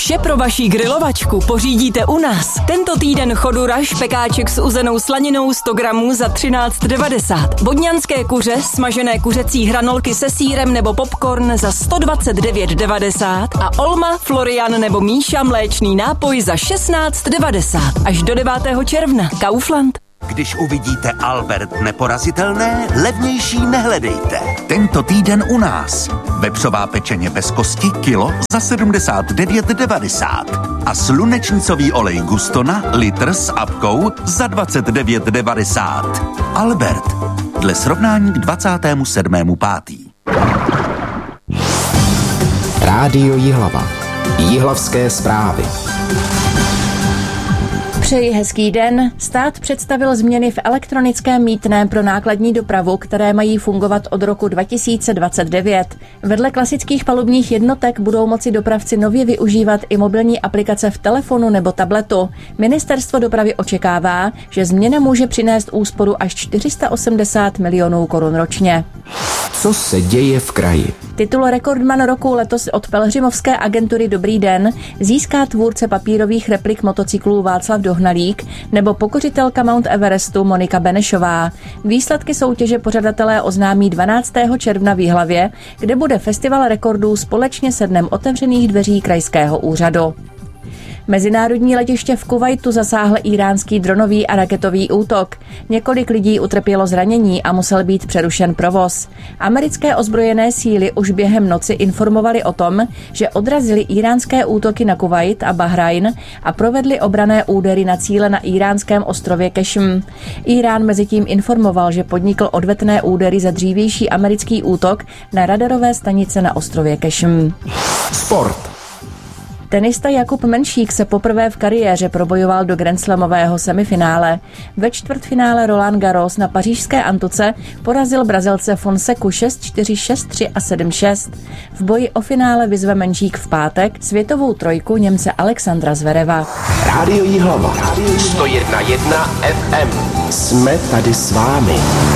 Vše pro vaši grilovačku pořídíte u nás. Tento týden chodura, špekáček s uzenou slaninou 100 gramů za 13,90. Vodňanské kuře, smažené kuřecí hranolky se sýrem nebo popcorn za 129,90 a Olma, Florian nebo Míša mléčný nápoj za 16,90. Až do 9. června. Kaufland. Když uvidíte Albert neporazitelné, levnější nehledejte. Tento týden u nás. Vepřová pečeně bez kosti kilo za 79,90 a slunečnicový olej Gustona litr s apkou za 29,90. Albert. Dle srovnání k 27.5. Rádio Jihlava. Jihlavské zprávy. Přeji hezký den. Stát představil změny v elektronickém mýtném pro nákladní dopravu, které mají fungovat od roku 2029. Vedle klasických palubních jednotek budou moci dopravci nově využívat i mobilní aplikace v telefonu nebo tabletu. Ministerstvo dopravy očekává, že změna může přinést úsporu až 480 milionů korun ročně. Co se děje v kraji? Titul Rekordman roku letos od pelhřimovské agentury Dobrý den získá tvůrce papírových replik motocyklů Václav Dohnalík nebo pokořitelka Mount Everestu Monika Benešová. Výsledky soutěže pořadatelé oznámí 12. června v Jihlavě, kde bude festival rekordů společně se dnem otevřených dveří krajského úřadu. Mezinárodní letiště v Kuvajtu zasáhl íránský dronový a raketový útok. Několik lidí utrpělo zranění a musel být přerušen provoz. Americké ozbrojené síly už během noci informovaly o tom, že odrazili íránské útoky na Kuvajt a Bahrajn a provedli obranné údery na cíle na íránském ostrově Kešm. Írán mezitím informoval, že podnikl odvetné údery za dřívější americký útok na radarové stanice na ostrově Kešm. Sport. Tenista Jakub Menšík se poprvé v kariéře probojoval do grandslamového semifinále. Ve čtvrtfinále Roland Garros na pařížské Antuce porazil Brazilce Fonseku 6-4, 6-3 a 7-6. V boji o finále vyzve Menšík v pátek světovou trojku Němce Alexandra Zvereva. Rádio Jihlava. 101,1 FM. Jsme tady s vámi.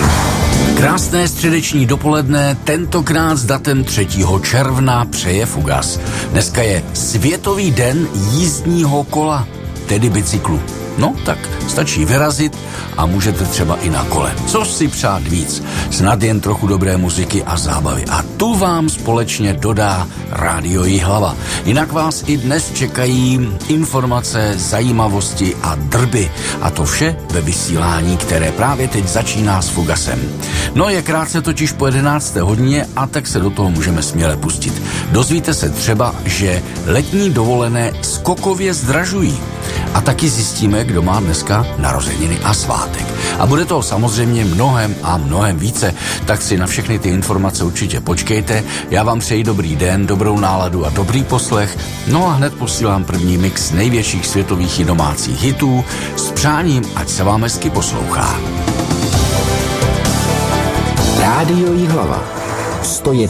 Krásné středeční dopoledne, tentokrát s datem 3. června přeje Fugas. Dneska je Světový den jízdního kola, tedy bicyklu. No, tak stačí vyrazit a můžete třeba i na kole. Co si přát víc? Snad jen trochu dobré muziky a zábavy. A tu vám společně dodá Rádio Jihlava. Jinak vás i dnes čekají informace, zajímavosti a drby. A to vše ve vysílání, které právě teď začíná s Fugasem. No, je krátce totiž po 11. hodině a tak se do toho můžeme směle pustit. Dozvíte se třeba, že letní dovolené skokově zdražují. A taky zjistíme, kdo má dneska narozeniny a svátek. A bude toho samozřejmě mnohem a mnohem více, tak si na všechny ty informace určitě počkejte. Já vám přeji dobrý den, dobrou náladu a dobrý poslech. No a hned posílám první mix největších světových i domácích hitů s přáním, ať se vám hezky poslouchá. Rádio Jihlava. 101,1